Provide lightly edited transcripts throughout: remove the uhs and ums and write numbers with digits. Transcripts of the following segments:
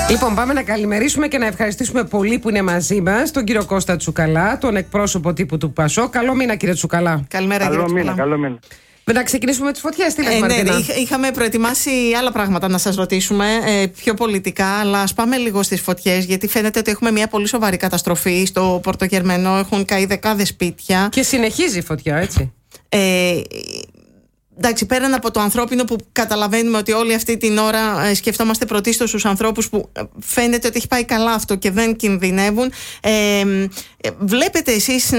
Λοιπόν, πάμε να καλημερίσουμε και να ευχαριστήσουμε πολύ που είναι μαζί μας τον κύριο Κώστα Τσουκαλά, τον εκπρόσωπο τύπου του ΠΑΣΟΚ. Καλό μήνα, κύριε Τσουκαλά. Καλημέρα, κύριε Τσουκαλά. Καλό μήνα. Να ξεκινήσουμε με τις φωτιές, τι λες, Μαρτίνα? Ναι, είχαμε προετοιμάσει άλλα πράγματα να σας ρωτήσουμε, πιο πολιτικά, αλλά ας πάμε λίγο στις φωτιές, γιατί φαίνεται ότι έχουμε μια πολύ σοβαρή καταστροφή στο Πορτογερμενό. Έχουν καεί δεκάδες σπίτια. Και συνεχίζει η φωτιά, έτσι. Εντάξει, πέραν από το ανθρώπινο που καταλαβαίνουμε ότι όλη αυτή την ώρα σκεφτόμαστε πρωτίστως στους ανθρώπους που φαίνεται ότι έχει πάει καλά αυτό και δεν κινδυνεύουν. Βλέπετε εσείς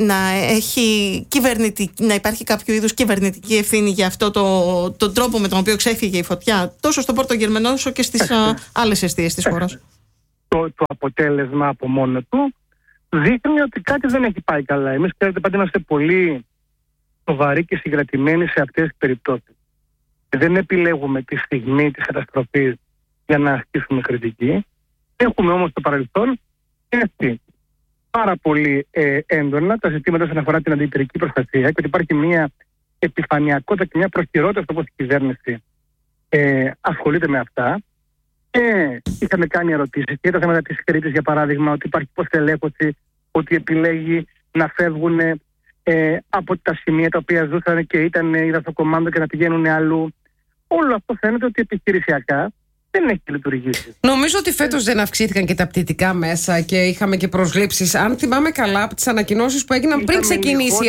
να υπάρχει κάποιο είδους κυβερνητική ευθύνη για αυτό τον τρόπο με τον οποίο ξέφυγε η φωτιά, τόσο στο Πορτογερμενό όσο και στις άλλες εστίες της χώρας? Το αποτέλεσμα από μόνο του δείχνει ότι κάτι δεν έχει πάει καλά. Εμείς, ξέρετε, πάντα είμαστε πολύ σοβαροί και συγκρατημένοι σε αυτές τις περιπτώσεις. Δεν επιλέγουμε τη στιγμή της καταστροφής για να ασκήσουμε κριτική. Έχουμε όμως στο παρελθόν έρθει πάρα πολύ έντονα τα ζητήματα όσον αφορά την αντιπυρική προστασία και ότι υπάρχει μια επιφανειακότητα και μια προχειρότητα όπως η κυβέρνηση ασχολείται με αυτά. Είχαμε κάνει ερωτήσεις και τα θέματα της Κρήτης, για παράδειγμα, ότι υπάρχει υποστελέχωση, ότι επιλέγει να φεύγουν από τα σημεία τα οποία ζούσαν και ήταν υδατοκομάντο και να πηγαίνουν αλλού. Όλο αυτό φαίνεται ότι επιχειρησιακά δεν έχει λειτουργήσει. Νομίζω ότι φέτος δεν αυξήθηκαν και τα πτυτικά μέσα και είχαμε και προσλήψεις. Αν θυμάμαι καλά, από τις ανακοινώσεις που έγιναν πριν ξεκινήσει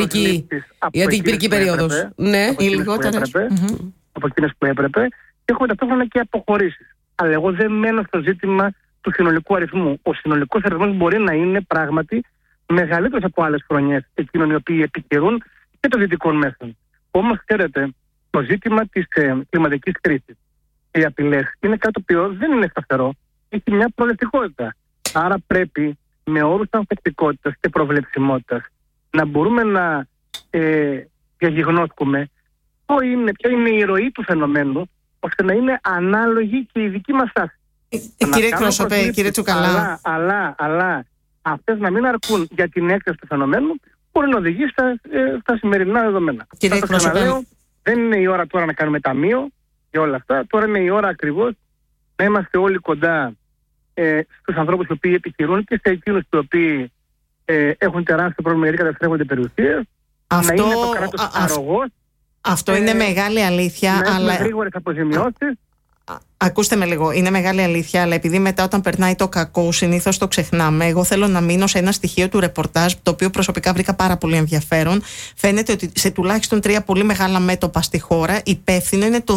η αντιπυρική περίοδος. Ναι, οι λιγότερες. Από εκείνες που έπρεπε. Και έχουμε ταυτόχρονα και αποχωρήσεις. Αλλά εγώ δεν μένω στο ζήτημα του συνολικού αριθμού. Ο συνολικός αριθμός μπορεί να είναι πράγματι μεγαλύτερος από άλλες χρονιές εκείνων οι οποίοι επιχειρούν και των δυτικών μέσων. Όμως, ξέρετε, το ζήτημα της κλιματικής κρίσης και οι απειλές είναι κάτι το οποίο δεν είναι σταθερό. Έχει μια προοδευτικότητα. Άρα πρέπει με όρους ανθεκτικότητας και προβλεψιμότητας να μπορούμε να διαγιγνώσκουμε ποια είναι η ροή του φαινομένου, ώστε να είναι ανάλογη και η δική μας στάση. Κύριε εκπρόσωπε, κύριε Τσουκαλά. Αλλά αυτές να μην αρκούν για την έκταση του φαινομένου, μπορεί να οδηγήσει στα σημερινά δεδομένα. Κύριε εκπρόσωπε, δεν είναι η ώρα τώρα να κάνουμε ταμείο για όλα αυτά. Τώρα είναι η ώρα ακριβώς να είμαστε όλοι κοντά στους ανθρώπους οι οποίοι επιχειρούν και σε εκείνους οι οποίοι έχουν τεράστιο πρόβλημα γιατί καταστρέφονται περιουσίες. Να είναι το κράτος αρρωγός. Αυτό είναι μεγάλη αλήθεια. Να έχουμε γρήγορες αποζημιώσεις. Ακούστε με λίγο, είναι μεγάλη αλήθεια, αλλά επειδή μετά όταν περνάει το κακό συνήθως το ξεχνάμε. Εγώ θέλω να μείνω σε ένα στοιχείο του ρεπορτάζ, το οποίο προσωπικά βρήκα πάρα πολύ ενδιαφέρον. Φαίνεται ότι σε τουλάχιστον 3 πολύ μεγάλα μέτωπα στη χώρα υπεύθυνο είναι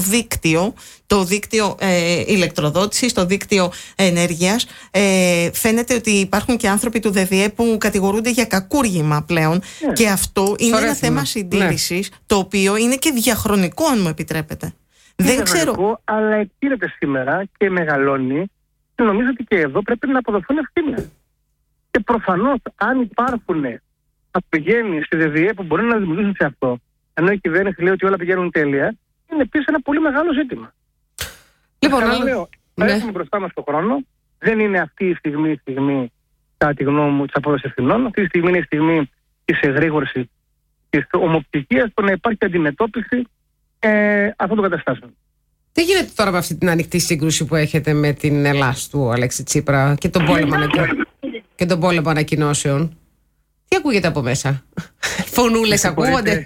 το δίκτυο ηλεκτροδότησης, το δίκτυο ενέργειας. Φαίνεται ότι υπάρχουν και άνθρωποι του ΔΔΕ που κατηγορούνται για κακούργημα πλέον. Και αυτό είναι ένα θέμα συντήρησης, το οποίο είναι και διαχρονικό, αν μου επιτρέπετε. Δεν ξέρω. Αλλά εκτείνεται σήμερα και μεγαλώνει και νομίζω ότι και εδώ πρέπει να αποδοθούν ευθύνες. Και προφανώς αν υπάρχουν πηγαίνει στη ΔΔΕ που μπορεί να δημιουργήσουν σε αυτό, ενώ η κυβέρνηση λέει ότι όλα πηγαίνουν τέλεια, είναι επίσης ένα πολύ μεγάλο ζήτημα. Λοιπόν, έχουμε μπροστά μας τον χρόνο. Δεν είναι αυτή η στιγμή, κατά τη γνώμη μου, της απόδοσης ευθυνών. Αυτή τη στιγμή είναι η στιγμή της εγρήγορσης, της ομοπτυχίας, το να υπάρχει αντιμετώπιση αυτών των καταστάσεων. Τι γίνεται τώρα με αυτή την ανοιχτή σύγκρουση που έχετε με την Ελλάς του Αλέξη Τσίπρα και τον πόλεμο ανακοινώσεων? Τι ακούγεται από μέσα? Φωνούλες ακούγονται?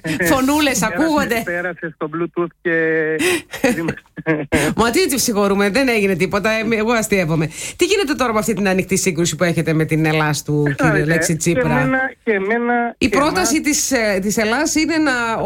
Πέρασε στο Bluetooth και... Μα τι έτσι ψυχορούμε, δεν έγινε τίποτα, εγώ αστείευομαι. Τι γίνεται τώρα με αυτή την ανοιχτή σύγκρουση που έχετε με την Ελλάς του κύριε Αλέξη Τσίπρα? Η πρόταση της Ελλάς είναι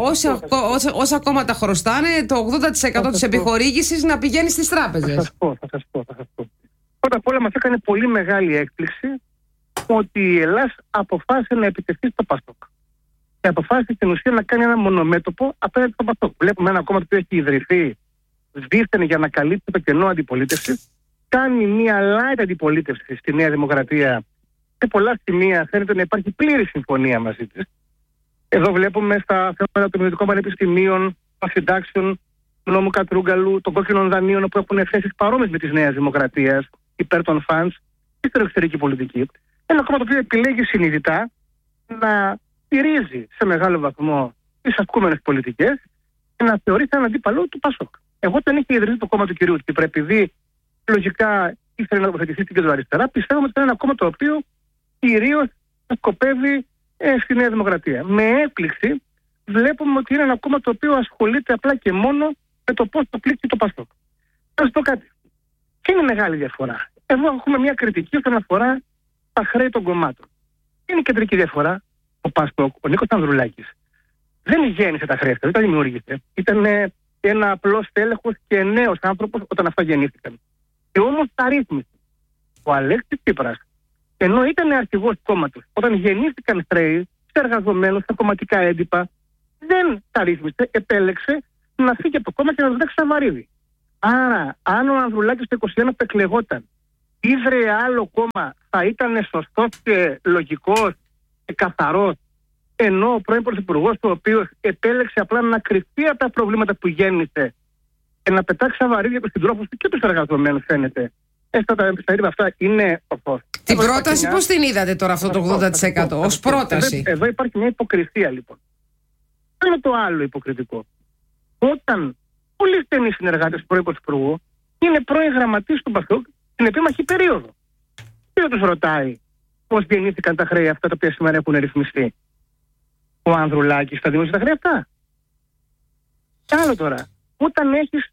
όσα κόμματα χρωστάνε, το 80% της επιχορήγησης να πηγαίνει στις τράπεζες. Θα σας πω. Πρώτα απ' όλα μας έκανε πολύ μεγάλη έκπληξη ότι η Ελλάς αποφάσισε να επιτεθεί στο ΠΑΣΟΚ. Και αποφάσισε στην ουσία να κάνει ένα μονομέτωπο απέναντι στο ΠΑΣΟΚ. Βλέπουμε ένα κόμμα που έχει ιδρυθεί δίθεν για να καλύψει το κενό αντιπολίτευση. Κάνει μια light αντιπολίτευση στη Νέα Δημοκρατία. Σε πολλά σημεία φαίνεται να υπάρχει πλήρη συμφωνία μαζί της. Εδώ βλέπουμε στα θέματα των ιδιωτικών πανεπιστημίων, των συντάξεων, του νόμου Κατρούγκαλου, των κόκκινων δανείων, που έχουν θέσεις παρόμοιες με τη Νέα Δημοκρατία υπέρ των funds και στην εξωτερική πολιτική. Ένα κόμμα το οποίο επιλέγει συνειδητά να στηρίζει σε μεγάλο βαθμό τις ασκούμενες πολιτικές και να θεωρεί σαν αντίπαλο του ΠΑΣΟΚ. Εγώ όταν είχε ιδρυθεί το κόμμα του κυρίου Τσίπρα, επειδή λογικά ήθελε να τοποθετηθεί στην κεντροαριστερά. Πιστεύουμε ότι είναι ένα κόμμα το οποίο κυρίως σκοπεύει στη Νέα Δημοκρατία. Με έκπληξη βλέπουμε ότι είναι ένα κόμμα το οποίο ασχολείται απλά και μόνο με το πώς θα πλήξει το Πασόκ. Θα σας πω κάτι. Και είναι μεγάλη διαφορά. Εδώ έχουμε μια κριτική όσον αφορά τα χρέη των κομμάτων. Είναι η κεντρική διαφορά. Ο Πασόκ, ο Νίκος Ανδρουλάκης, δεν γέννησε τα χρέη αυτά, δεν τα δημιούργησε. Ήταν ένα απλός τέλεχος και νέος άνθρωπος όταν αυτά γεννήθηκαν. Και όμως τα ρύθμισε. Ο Αλέξης Τσίπρας, ενώ ήταν αρχηγός κόμματος, όταν γεννήθηκαν χρέη σε εργαζομένους, στα κομματικά έντυπα, δεν τα ρύθμισε, επέλεξε να φύγει από το κόμμα και να δουλέψει σαν βαρύδι. Άρα, αν ο Ανδρουλάκης το 21 που εκλεγόταν ίδρυε άλλο κόμμα, θα ήταν σωστός και λογικός και καθαρός, ενώ ο πρώην πρωθυπουργός, ο οποίος επέλεξε απλά να κρυφτεί από τα προβλήματα που γέννησε και να πετάξει σαν βαρύδια τους συντρόφους του και τους εργαζομένους, φαίνεται. Τα έντυπα αυτά είναι ορθώς. Την πρόταση πώς την είδατε τώρα αυτό το 80% ως πρόταση? Εδώ υπάρχει μια υποκρισία λοιπόν. Αυτό είναι το άλλο υποκριτικό. Όταν πολύ στενοί συνεργάτες του πρώην πρωθυπουργού είναι πρώην γραμματής του Πασόκ στην επίμαχη περίοδο. Ποιος τους ρωτάει πώς γεννήθηκαν τα χρέη αυτά τα οποία σήμερα έχουν ρυθμιστεί? Ο Ανδρουλάκης θα δημιουργήσει τα χρέη αυτά? Και άλλο τώρα, όταν έχεις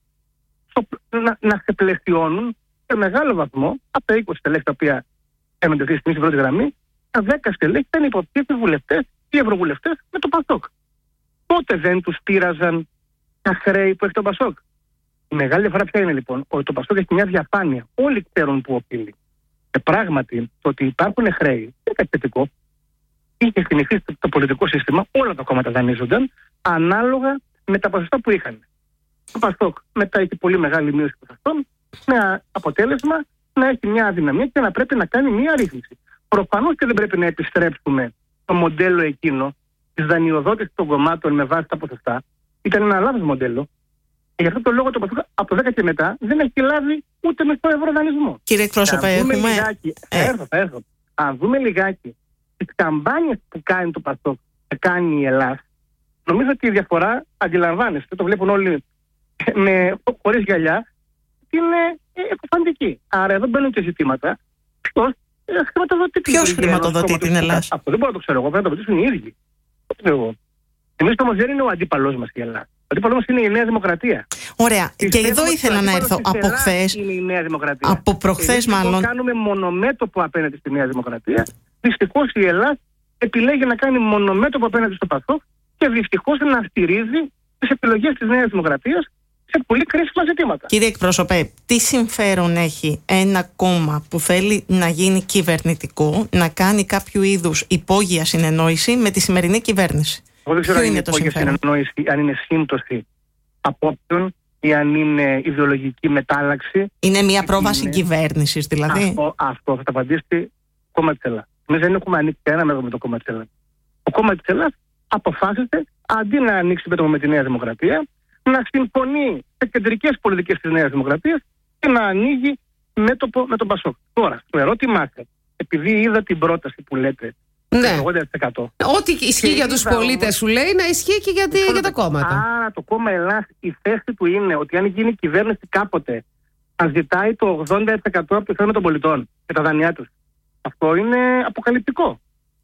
να σε πλαισιώνουν σε μεγάλο βαθμό από τα 20 στελέχη τα οποία έμενε αυτή τη στιγμή στην πρώτη γραμμή, τα 10 στελέχη ήταν υποψήφιοι βουλευτές ή ευρωβουλευτές με το Πασόκ. Πότε δεν τους πείραζαν τα χρέη που έχει το Πασόκ? Η μεγάλη διαφορά ποια είναι λοιπόν? Ότι το Πασόκ έχει μια διαφάνεια. Όλοι ξέρουν που οφείλει. Και πράγματι το ότι υπάρχουν χρέη είναι κάτι θετικό. Είχε στην υφή το πολιτικό σύστημα, όλα τα κόμματα δανείζονταν ανάλογα με τα ποσοστά που είχαν. Το Πασόκ μετά έχει πολύ μεγάλη μείωση ποσοστών, με αποτέλεσμα να έχει μια αδυναμία και να πρέπει να κάνει μια ρύθμιση. Προφανώς και δεν πρέπει να επιστρέψουμε το μοντέλο εκείνο της δανειοδότησης των κομμάτων με βάση τα ποσοστά. Ήταν ένα λάθος μοντέλο. Και γι' αυτό το λόγο το Πασόκ από το 10 και μετά δεν έχει λάβει ούτε μισό ευρώ δανεισμό. Κύριε εκπρόσωπε, έχουμε... Θα έρθω. Αν δούμε λιγάκι τις καμπάνιες που κάνει το Πασόκ και κάνει η Ελλάδα, νομίζω ότι η διαφορά αντιλαμβάνεστε, το βλέπουν όλοι χωρίς γυαλιά, είναι εκφαντική. Άρα εδώ μπαίνουν και ζητήματα. Ποιος χρηματοδοτεί την Ελλάδα? Αυτό δεν μπορώ να το ξέρω εγώ, πρέπει να το ρωτήσουν οι ίδιοι. Εμείς όμως δεν είναι ο αντίπαλός μας η Ελλάδα. Ο αντίπαλός μας είναι η Νέα Δημοκρατία. Ωραία. Και εδώ ήθελα να έρθω από χθες. Είναι η Νέα Δημοκρατία. Από προχθές μάλλον. Κάνουμε μονομέτωπο απέναντι στη Νέα Δημοκρατία. Δυστυχώς η Ελλάδα επιλέγει να κάνει μονομέτωπο απέναντι στο Πασόκ και δυστυχώς να στηρίζει τις επιλογές της Νέας Δημοκρατίας σε πολύ κρίσιμα ζητήματα. Κύριε εκπρόσωπε, τι συμφέρον έχει ένα κόμμα που θέλει να γίνει κυβερνητικό να κάνει κάποιο είδους υπόγεια συνεννόηση με τη σημερινή κυβέρνηση? Εγώ δεν ξέρω αν είναι υπόγεια συνεννόηση, αν είναι σύμπτωση απόψεων ή αν είναι ιδεολογική μετάλλαξη. Είναι μια πρόβαση κυβέρνησης δηλαδή? Αυτό θα τα απαντήσει το κόμμα της Ελλάδας. Εμείς δεν έχουμε ανοίξει ένα μέτωπο με το κόμμα της Ελλάδας. Το κόμμα της Ελλάδας αποφάσισε αντί να ανοίξει μέτωπο με τη Νέα Δημοκρατία, να συμφωνεί σε κεντρικές πολιτικές της Νέας Δημοκρατίας και να ανοίγει μέτωπο με τον Πασόκ. Τώρα, το ερώτημά σας, επειδή είδα την πρόταση που λέτε, ναι, 80%. Ό,τι ισχύει για τους πολίτες σου λέει να ισχύει και για τα κόμματα. Άρα το κόμμα Ελλάς, η θέση του είναι ότι αν γίνει κυβέρνηση κάποτε, θα ζητάει το 80% από το θέμα των πολιτών και τα δανειά τους. Αυτό είναι αποκαλυπτικό.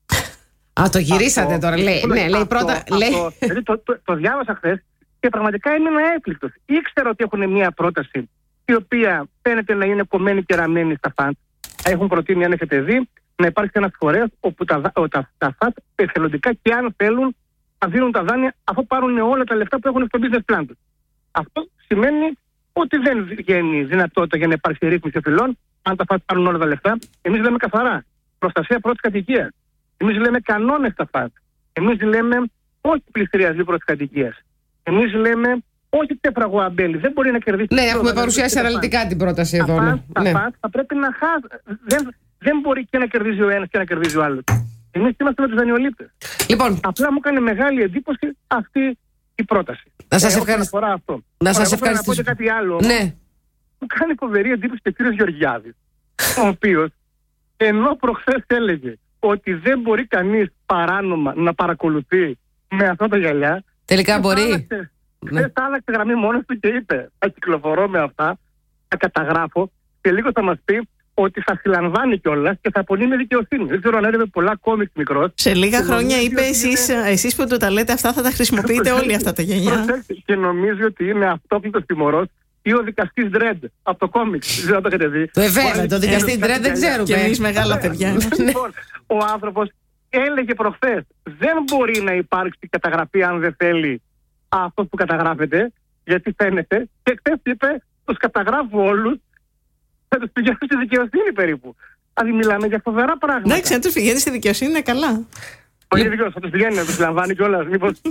Α, το γυρίσατε τώρα, λέει. Ναι, λέει πρώτα. Δηλαδή το διάβασα χθες και πραγματικά ήμουν έκπληκτος. Ήξερα ότι έχουν μια πρόταση η οποία φαίνεται να είναι κομμένη και ραμμένη στα φαντ. Έχουν προτείνει, αν έχετε δει, να υπάρχει ένας φορέας όπου τα φαντ εθελοντικά και αν θέλουν να δίνουν τα δάνεια αφού πάρουν όλα τα λεφτά που έχουν στο business plan τους. Αυτό σημαίνει ότι δεν βγαίνει δυνατότητα για να υπάρξει ρύθμιση οφειλών αν τα φαντ πάρουν όλα τα λεφτά. Εμείς λέμε καθαρά προστασία πρώτης κατοικίας. Εμείς λέμε κανόνες στα φαντ. Εμείς λέμε όχι πληστηριασμοί πρώτης κατοικίας. Εμείς λέμε όχι τέφραγο αμπέλι. Δεν μπορεί να κερδίσει. Ναι, έχουμε παρουσιάσει αναλυτικά την πρόταση εδώ. Τα φαντ θα πρέπει να χάσουν. Δεν μπορεί και να κερδίζει ο ένας και να κερδίζει ο άλλος. Εμείς είμαστε με τους δανειολήπτες. Λοιπόν, απλά μου κάνει μεγάλη εντύπωση αυτή η πρόταση. Να σας ευχαριστήσω. Να σας ευχαριστήσω. Να πω κάτι άλλο. Ναι. Μου κάνει φοβερή εντύπωση και ο κύριος Γεωργιάδης, ο οποίος ενώ προχθές έλεγε ότι δεν μπορεί κανείς παράνομα να παρακολουθεί με αυτά τα γυαλιά. Τελικά μπορεί. Χθες άλλαξε γραμμή μόνος του και είπε: θα κυκλοφορώ με αυτά, θα καταγράφω και λίγο θα μας πει ότι θα συλλαμβάνει κιόλας και θα απονείμει δικαιοσύνη. Δεν ξέρω αν έρευε πολλά κόμικς μικρός. Σε λίγα χρόνια είπε εσείς που τα λέτε αυτά θα τα χρησιμοποιείτε όλοι αυτά τα γενιά. Και νομίζει ότι είναι αυτόκλητος τιμωρός ή ο δικαστής Dredd από το κόμικς. Δεν το έχετε δει. Βέβαια, το δικαστή Dredd δεν ξέρουμε. Και εμείς μεγάλα παιδιά. Λοιπόν, ο άνθρωπος έλεγε προχθές, δεν μπορεί να υπάρξει καταγραφή αν δεν θέλει αυτός που καταγράφεται, γιατί φαίνεται, και χθες είπε, τους καταγράφω όλους, θα τους πηγαίνω στη δικαιοσύνη περίπου. Δηλαδή μιλάμε για φοβερά πράγματα. Εντάξει, αν τους πηγαίνει στη δικαιοσύνη είναι καλά. Όχι δικαιώς, θα τους πηγαίνει να τους λαμβάνει κιόλας.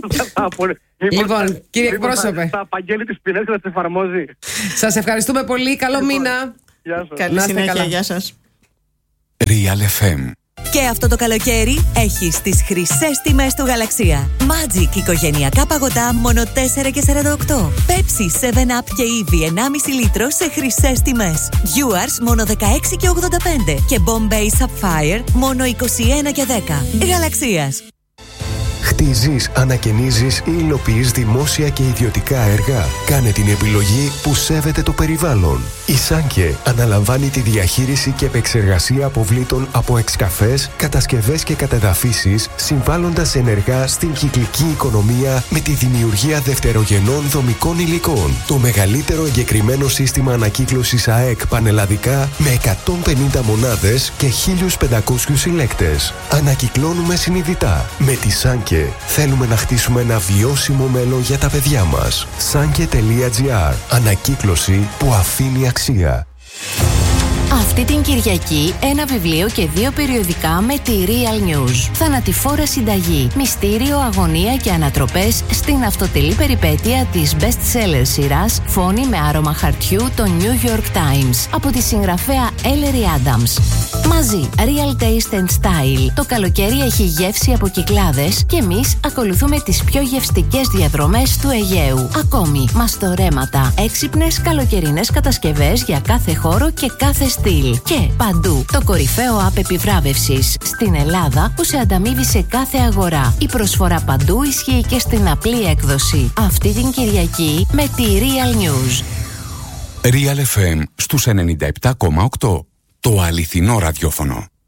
Λοιπόν, κύριε εκπρόσωπε, θα απαγγέλει τις ποινές και θα τις εφαρμόζει. Σας ευχαριστούμε πολύ, καλό μήνα. Γεια σας. Καλή συνέχεια, γεια σας. Real FM. Και αυτό το καλοκαίρι έχεις τις χρυσές τιμές του Γαλαξία. Magic οικογενειακά παγωτά μόνο 4,48. Pepsi, 7up και Eevee 1,5 λίτρο σε χρυσές τιμές. Viewers μόνο 16,85. Και Bombay Sapphire μόνο 21,10. Γαλαξίας. Χτίζεις, ανακαινίζεις ή υλοποιείς δημόσια και ιδιωτικά έργα. Κάνε την επιλογή που σέβεται το περιβάλλον. Η Σάνκε αναλαμβάνει τη διαχείριση και επεξεργασία αποβλήτων από εξκαφές, κατασκευές και κατεδαφίσεις, συμβάλλοντας ενεργά στην κυκλική οικονομία με τη δημιουργία δευτερογενών δομικών υλικών. Το μεγαλύτερο εγκεκριμένο σύστημα ανακύκλωσης ΑΕΚ πανελλαδικά με 150 μονάδες και 1.500 συλλέκτες. Ανακυκλώνουμε συνειδητά. Με τη Σάνκε θέλουμε να χτίσουμε ένα βιώσιμο μέλλον για τα παιδιά μας. Sanke.gr. Ανακύκλωση που αφήνει αξία. Αυτή την Κυριακή ένα βιβλίο και 2 περιοδικά με τη Real News. Θανατηφόρα συνταγή, μυστήριο, αγωνία και ανατροπές στην αυτοτελή περιπέτεια της best-seller σειράς Φόνη με άρωμα χαρτιού το New York Times από τη συγγραφέα Ellery Adams. Μαζί, Real Taste and Style. Το καλοκαίρι έχει γεύση από Κυκλάδες και εμείς ακολουθούμε τις πιο γευστικές διαδρομές του Αιγαίου. Ακόμη, μαστορέματα, έξυπνες καλοκαιρινές κατασκευές για κάθε χώρο και κάθε στυλ. Και παντού το κορυφαίο app επιβράβευσης στην Ελλάδα που σε ανταμείβει σε κάθε αγορά. Η προσφορά παντού ισχύει και στην απλή έκδοση. Αυτή την Κυριακή με τη Real News. Real FM στους 97,8. Το αληθινό ραδιόφωνο.